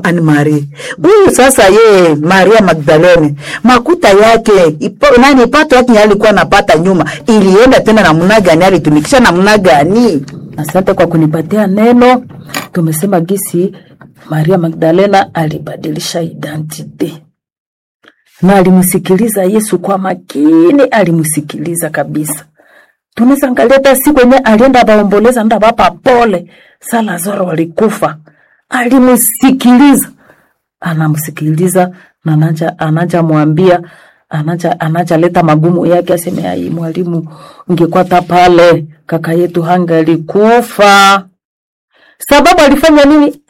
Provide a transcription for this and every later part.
Anne Marie. Huyu sasa yeye Maria Magdalene, makuta yake nani pato yake alikuwa anapata nyuma, ilienda tena namna gani, alitumikisha namna gani? Asante kwa kunipatia neno. Tumesema gisi Maria Magdalena alibadilisha identity. Na alimsikiliza Yesu kwa makini, alimsikiliza kabisa. Tunaweza angalia hata siku yenyewe alienda baomboleza nda bapa pole. Sala Lazaro walikufa. Alimsikiliza. Anamsikiliza na anaja muambia, anaja leta magumu yake, aseme ai mwalimu ungekuwa pale kaka yetu hangalikufa. Sababu alifanya nini?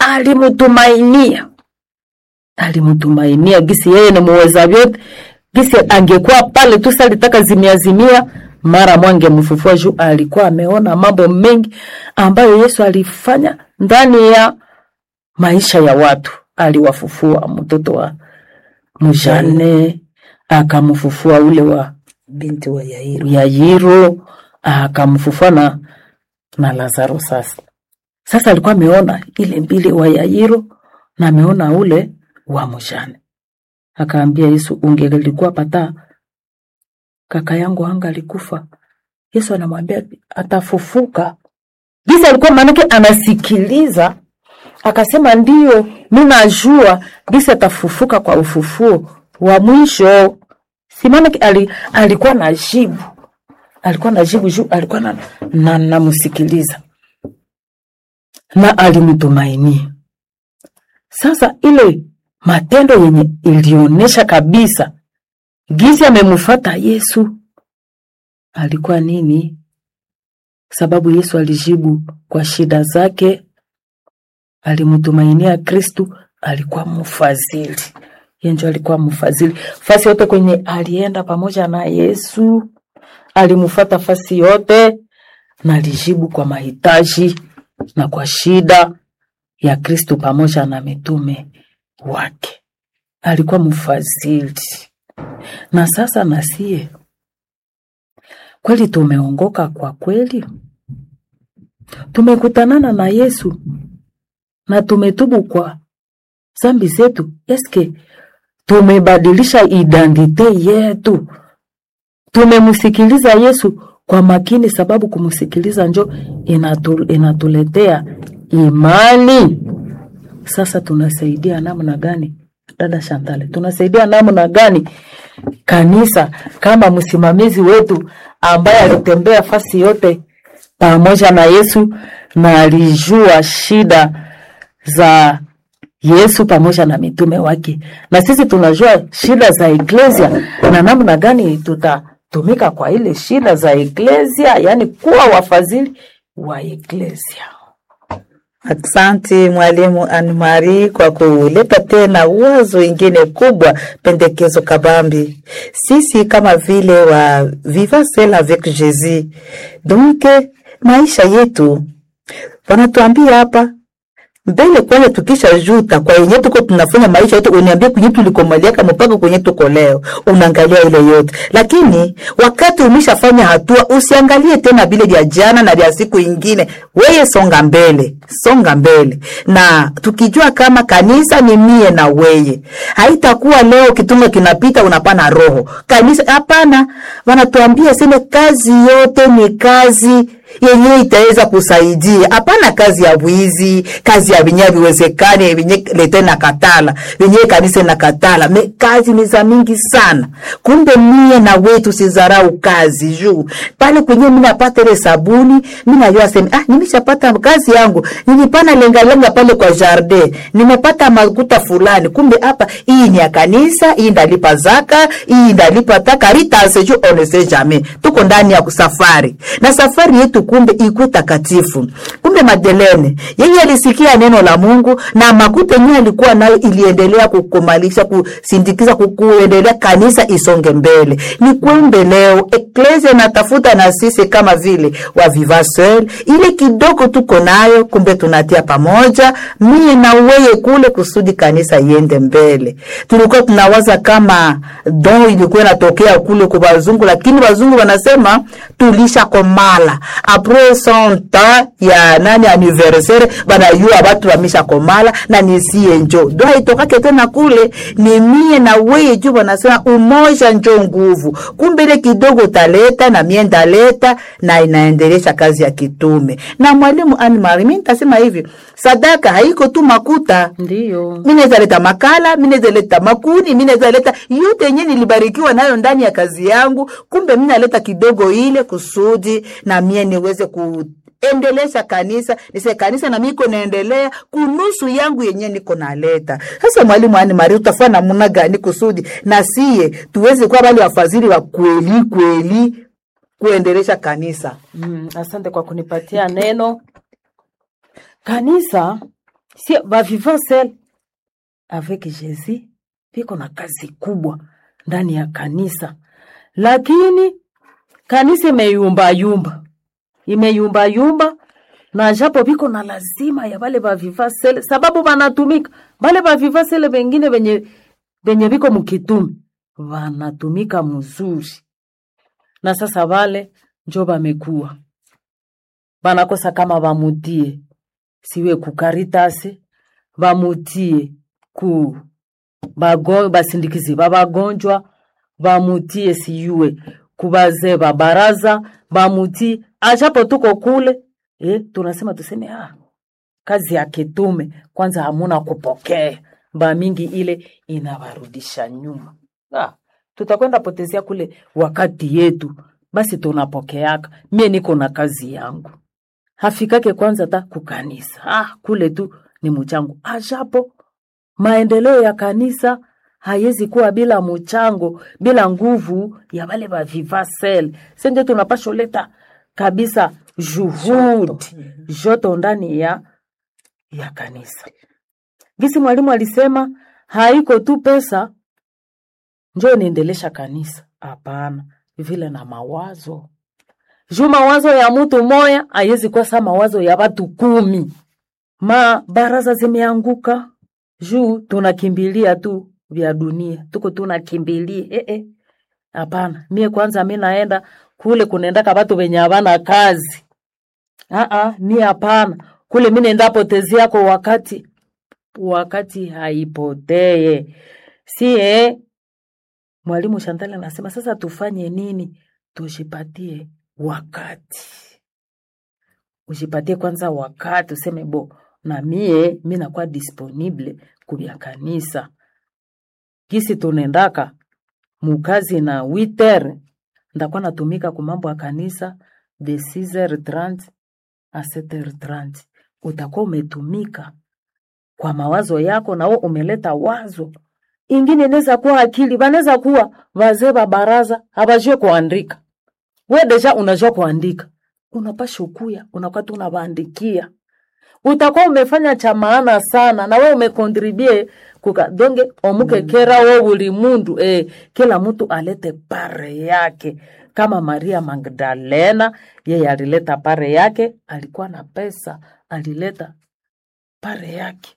Alimtumainia gisi yeye ni muweza vyote. Gisi angekuwa pale tu salitaka zimia mara mwange mfufua juu alikuwa ameona mambo mengi ambayo Yesu alifanya ndani ya maisha ya watu. Aliwafufua mtoto wa mjane, akamfufua ule wa binti wa Yairo, akamfufua na Lazaro. Sasa alikuwa ameona ile mbili wa Yairo na ameona ule wa mjane. Akaambia Yesu, ungelikuwa pata kaka yangu alikufa. Yesu anamwambia atafufuka. Gisa alikuwa manake anasikiliza. Akasema ndio, mimi najua gisa atafufuka kwa ufufuo wa mwisho. Si manake alikuwa najibu. Alikuwa najibu juu alikuwa namsikiliza. Na alimtumainia. Sasa ile matendo yenye ilionesha kabisa gizi amemfuata Yesu alikuwa nini? Sababu Yesu alijibu kwa shida zake, alimtumainia Kristo, alikuwa mfadhili. Yeye alikuwa mfadhili. Fasi yote kwenye alienda pamoja na Yesu, alimfuata fasi yote na alijibu kwa mahitaji na kwa shida ya Kristo pamoja na mitume wake. Alikuwa mfadhili. Na sasa nasie kweli tumeongoka kwa kweli? Tumekutanana na Yesu na tumetubu kwa dhambi zetu. Eske tumebadilisha identite yetu? Tumemsikiliza Yesu kwa makini, sababu kumsikiliza njo inatuletea imani. Sasa tunasaidia namna gani? Dada Chantal, tunasaidia namna gani kanisa kama msimamizi wetu ambaye alitembea fasi yote pamoja na Yesu na alijua shida za Yesu pamoja na mitume wake? Na sisi tunajua shida za eklesia na namna gani tutatumika kwa ile shida za eklesia, yani kuwa wafadhili wa eklesia. Asante mwalimu Anne Marie kwa kuleta tena wazo ingine kubwa, pendekezo kabambi. Sisi kama vile wa Vivre Seul avec Jésus, donc maisha yetu wanatuambia hapa mbele kwenye tukisha juta kwa yenye tuko tunafanya maisha yetu, uniambie kwenye tulikomaliaka mpaka kwenye tuko leo, unaangalia ile yote. Lakini wakati umeshafanya hatua, usiangalie tena bile vya jana na vya siku nyingine. Wewe songa mbele. Na tukijua kama kanisa ni mie na wewe, haitakuwa leo kitunga kinapita unapana roho. Kanisa hapana, wanatuambia sema kazi yote ni kazi yenye itaweza kusaidia. Hapana kazi ya wizi, kazi ya vinyavi wezekane, vinye lete na katala, vinye kanisa na katala. Kazi ni za mingi sana. Kumbe mie na wetu sizarau kazi juu. Pale kwenye mimi napata ile sabuni, mimi najua sema nimeshapata kazi yangu. Nilipana lenga pale kwa jardin. Nimepata makuta fulani. Kumbe hapa hii ni ya kanisa, hii ndalipa zaka, hii ndalipa takarita seju on sait jamais. Tuko ndani ya kusafari. Na safari yetu kumbe ikuwe takatifu. Kumbe Magdalene yeye alisikia neno la Mungu na makuta yenyewe alikuwa nayo iliendelea kukumalisha, kusindikiza, kuendelea kanisa isonge mbele. Ni kumbe leo eklesia natafuta na sisi kama vile wa Vivre Seul ile kidogo tuko nayo, kumbe tunatia pamoja mie na wewe kule kusudi kanisa iende mbele. Tulikuwa tunawaza kama don ilikuwa inatokea kule kwa wazungu, lakini wazungu wanasema tulisha komala. après son temps ya nani anniversaire bana yua watu wamisha komala na nisie njo do haitokake tena kule ni mie na wewe juu wanasema umoja njo nguvu. Kumbe ile kidogo taleta na mie ndaleta na inaendelesha kazi ya kitume. Na mwalimu Anne-Marie, mimi nitasema hivi, sadaka haiko tu makuta. Ndiyo. Mimi naweza leta makala, mimi naweza leta makuni, mimi naweza leta yote yenyewe nilibarikiwa nayo ndani ya kazi yangu. Kumbe mimi naleta kidogo ile kusudi na mie niweze kuendelesha kanisa. Nise kanisa na mimi naendelea kunusu yangu yenyewe niko naleta. Sasa mwalimu Anne-Marie, utafanya namna gani kusudi na siye tuweze kuwa wale wafadhili wa kweli kuendelesha kanisa? Asante kwa kunipatia neno. Kanisa si va vivre seul avec Jésus, piko na kazi kubwa ndani ya kanisa. Lakini kanisa imeyumba yumba na japo piko na lazima ya wale va vivre seul, sababu wanatumika wale va vivre seul wengine benye biko mkitume wanatumika mzuri. Na sasa wale njo bamekuwa banakosa kama bamutie siwe ku Caritas, bamutie ku basindikizi babagonjwa, bamutie siwe kubaze babaraza, bamutie ajapo tuko kule tunasema tuseme kazi ya kitume kwanza hamuna kupokea ba mingi, ile inawarudisha nyuma. Tutakwenda potezea kule wakati yetu, basi tunapokeaka. Mie niko na kazi yangu, hafikake kwanza ta kukanisa kule tu ni mchango. Ajapo maendeleo ya kanisa hayezi kuwa bila mchango, bila nguvu ya wale wa vivre seul. Senge tunapaswa leta kabisa juhudi joto ndani ya kanisa. Gisi mwalimu alisema haiko tu pesa njoo niendelesha kanisa. Hapana, vile na mawazo. Mawazo ya mtu moya haiwezi kuwa sama mawazo ya watu 10. Baraza zimeanguka tunakimbilia tu vya dunia. Tuko tunakimbilia. Hapana, mie kwanza mimi naenda kule kunaendaka watu wenye havana kazi. Mie hapana. Kule mimi naenda potezea kwa wakati haipotee. Mwalimu Chantal anasema sasa tufanye nini? Tujipatie wakati. Ujipatie kwanza wakati, useme na mimi nakuwa disponible kubia kanisa. Kisi tunendaka mukazi na 8h, ndakuwa natumika ku mambo ya kanisa de 6h30 a 7h30. Utakuwa umetumika kwa mawazo yako na wewe umeleta wazo. Ingine inaweza kuwa akili, banaweza kuwa wazee wa baraza habajue kuandika. Wewe deja unajua kuandika, unapaswa kuya unakuwa tunabaandikia. Utakuwa umefanya cha maana sana na wewe umecontribute donge omuke kera wewe ulimundu kila mtu alete pare yake. Kama Maria Magdalena yeye alileta pare yake, alikuwa na pesa, alileta pare yake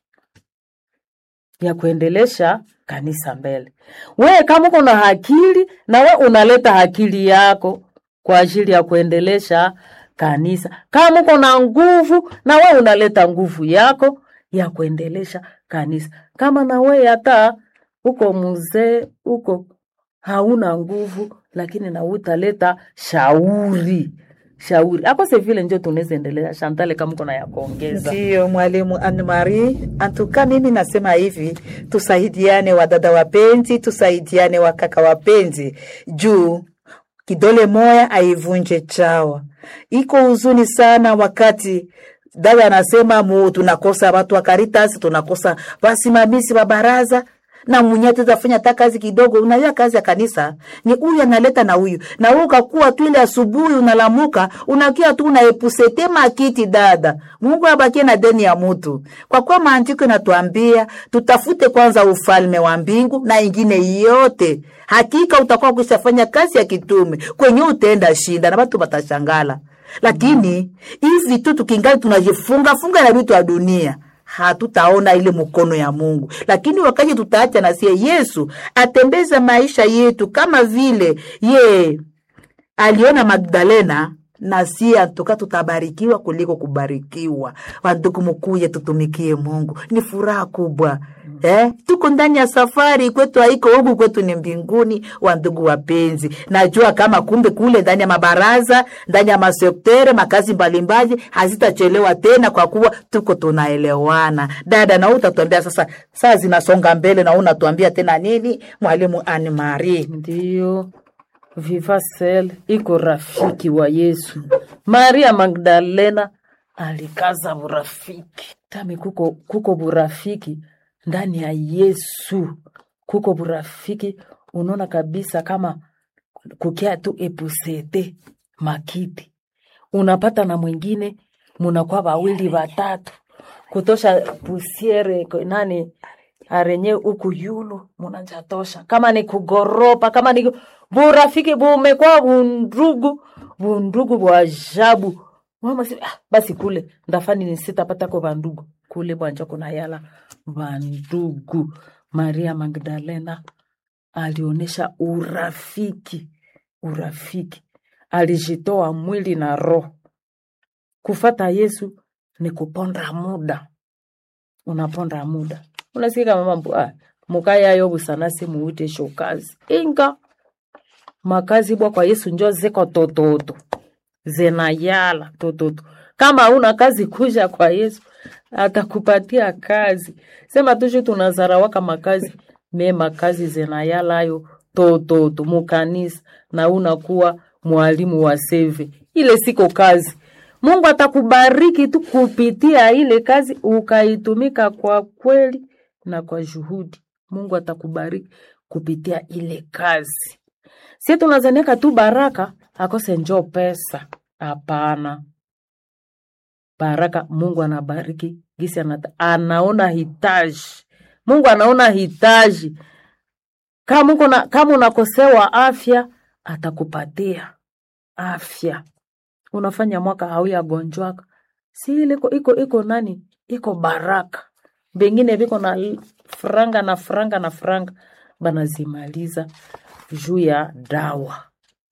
ya kuendelesha kanisa mbele. Wewe kama uko na akili na wewe unaleta akili yako kwa ajili ya kuendelesha kanisa. Kama uko na nguvu na wewe unaleta nguvu yako ya kuendelesha kanisa. Kama na wewe hata uko mzee, uko hauna nguvu, lakini na utaleta shauri. Hapo se vile ndio tunaweza endelea. Chantal, kama uko na ya kuongeza. Ndio mwalimu Anne-Marie, antuka mimi nasema hivi, tusaidiane wadada wapenzi, tusaidiane wakaka wapenzi. Juu kidole moya aivunje chawa. Iko huzuni sana wakati dada anasema tunakosa watu wa Caritas, tunakosa wasimamizi wa baraza, na mwenyezi tafanya hata kazi kidogo. Unajua kazi ya kanisa ni huyu analeta na huyu, na wewe ukakuwa tu ile asubuhi unalamuka unakia tu unaepusete makiti. Dada, Mungu abakie na deni ya mtu. Kwa kuwa maandiko yanatuambia tutafute kwanza ufalme wa mbingu na ingine yote, hakika utakuwa kushafanya kazi ya kitume kwenye utaenda shinda na watu watashangala. Lakini hivi tu tukingali tunajifunga na vitu ya dunia, hatutaona ile mkono ya Mungu. Lakini wakati tutaacha na sie Yesu atembeza maisha yetu, kama vile aliona Magdalena na si atoka tutabarikiwa kuliko kubarikiwa. Wandugu, mkuye tutumikie Mungu, ni furaha kubwa. Tuko ndani ya safari, kwetu haiko huku, kwetu ni mbinguni. Wandugu wapenzi, najua kama kumbe kule ndani ya mabaraza, ndani ya masektere, makazi mbalimbali hazitachelewa tena, kwa kuwa tuko tunaelewana. Dada, na utatuambia sasa, saa zinasonga mbele, na unatuambia tena nini mwalimu Anne Marie? Ndiyo, Vivasel iko rafiki wa Yesu. Maria Magdalena alikaza burafiki. Tami kuko burafiki ndani ya Yesu. Kuko burafiki, unaona kabisa kama kukia tu epusete makiti. Unapata na mwingine, munakuwa wawili watatu. Kutosha pusiere nani arenye uku yulu munajatosha. Kama ni kugoropa, kama ni burafiki bumekuwa bundugu wa ajabu. Mama si basi kule ndafani ni sitapata kwa bandugu. Kule bwanja kuna yala bandugu. Maria Magdalena alionesha urafiki. Alijitoa mwili na roho. Kufata Yesu ni kuponda muda. Unaponda muda. Unasikia mama mukaya yobu sana si muute shokazi. Inga makazi bwa kwa Yesu njo zeko tototo. Zenayala tototo. Kama una kazi kuja kwa Yesu, atakupatia kazi. Sema tushu tunazarawaka makazi. Makazi zenayala ayo tototo mukanisa, na unakuwa mwalimu wa seve. Ile siko kazi. Mungu atakubariki tu kupitia ile kazi, ukaitumika kwa kweli na kwa juhudi. Mungu atakubariki kupitia ile kazi. Sisi tunazaneka tu baraka akose njoo pesa. Hapana. Baraka Mungu anabariki gisi anaona hitaji. Mungu anaona hitaji. Kama unakosewa afya, atakupatia afya. Unafanya mwaka hauya gonjwaka. Si ile iko nani? Iko baraka. Bengine biko na franga banazimaliza juu ya dawa.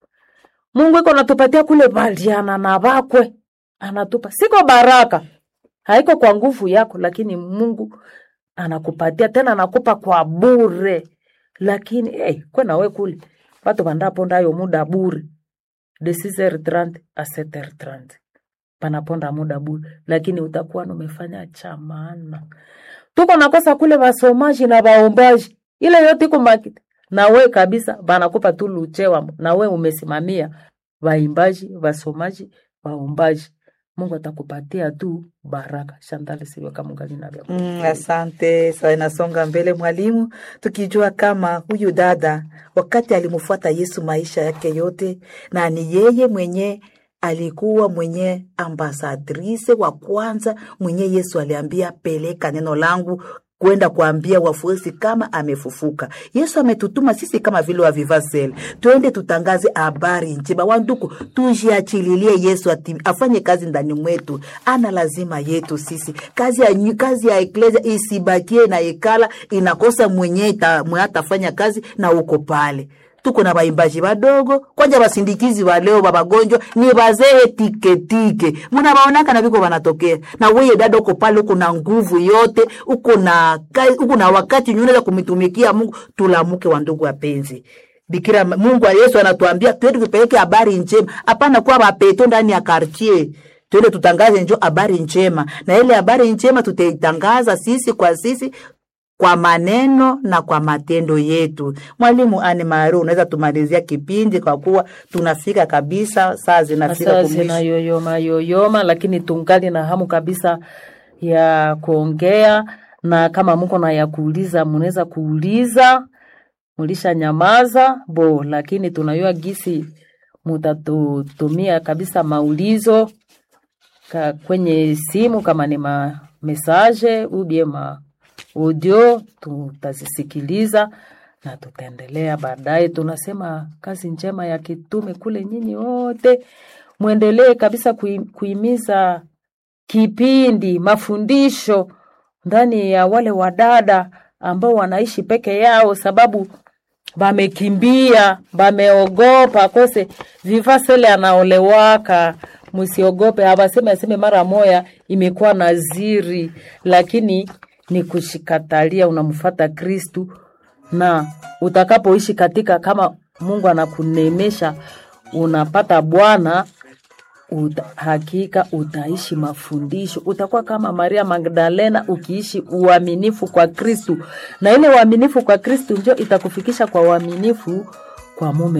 Mungu iko natupatia kule baliana na bakwe. Anatupa. Siko baraka. Haiko kwa nguvu yako, lakini Mungu anakupatia, tena anakupa kwa bure. Lakini kwa nawe kule watu bandaponda yo muda bure. De 6h30 a 7h30. Panaponda muda bure, lakini utakuwa umefanya cha maana. Tuko nakosa kule wasomaji na waombaji. Ile yote iko makiti. Na we kabisa banakupa tu luchewa, na we umesimamia waimbaji, wasomaji, waombaji. Mungu atakupatia tu baraka. Shantale siwe kama ngali na vya. Asante. Sasa inasonga mbele mwalimu, tukijua kama huyu dada wakati alimfuata Yesu maisha yake yote, na ni yeye mwenye alikuwa mwenye ambasadrise wa kwanza mwenye Yesu aliambia peleka neno langu kwenda kuambia wafuasi kama amefufuka. Yesu ametutuma sisi kama vile wa Vivasel, tuende tutangaze habari njema. Wanduku, tujiachililie Yesu afanye kazi ndani mwetu. Ana lazima yetu sisi. Kazi ya eklesia isibakie na ekala inakosa mwenye atafanya kazi na uko pale. Tuko na baimbaji badogo, kwanja basindikizi wa leo babagonjwa ni bazee tike. Muna baonaka na biko banatokea. Na wewe dada uko pale, uko na nguvu yote, uko na wakati unaweza kumitumikia Mungu. Tulamuke wandugu wapenzi. Bikira Mungu wa Yesu anatuambia twende tupeleke habari njema. Hapana kwa bapeto ndani ya quartier. Twende tutangaze njoo habari njema. Na ile habari njema tutaitangaza sisi kwa sisi, kwa maneno na kwa matendo yetu. Mwalimu Anne Marie, unaweza tumalizia kipindi kwa kuwa tunafika kabisa, saa zinafika kumwisho. Sasa yoyoma, lakini tungali na hamu kabisa ya kuongea, na kama mko na ya kuuliza mnaweza kuuliza. Mulisha nyamaza lakini tunayua gisi mutatutumia kabisa maulizo kwenye simu, kama ni message ubie audio, tutazisikiliza na tutaendelea baadaye. Tunasema kazi njema ya kitume kule, nyinyi wote muendelee kabisa kuhimiza kipindi mafundisho ndani ya wale wadada ambao wanaishi peke yao, sababu bamekimbia, bameogopa kose vivasele anaolewaka. Musiogope, aseme mara moya imekuwa naziri, lakini ni kushikatalia, unamfuata Kristu, na utakapoishi katika, kama Mungu anakunemesha unapata Bwana, hakika utaishi mafundisho. Utakuwa kama Maria Magdalena ukiishi uaminifu kwa Kristu, na ile uaminifu kwa Kristu ndio itakufikisha kwa uaminifu kwa mume